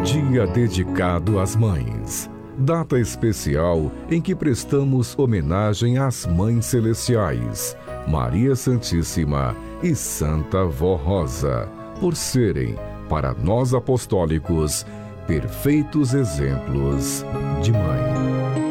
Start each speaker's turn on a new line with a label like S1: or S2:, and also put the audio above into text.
S1: Dia dedicado às mães. Data especial em que prestamos homenagem às Mães Celestiais, Maria Santíssima e Santa Vó Rosa, por serem, para nós apostólicos, perfeitos exemplos de mãe.